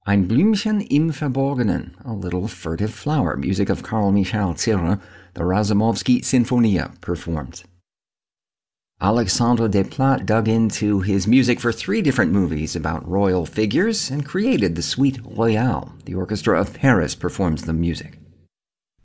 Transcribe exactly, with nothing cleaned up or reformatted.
Ein Blümchen im Verborgenen, a little furtive flower, music of Carl Michael Zirr, the Razumovsky Sinfonia performed. Alexandre Desplat dug into his music for three different movies about royal figures and created the Suite Royale. The Orchestra of Paris performs the music.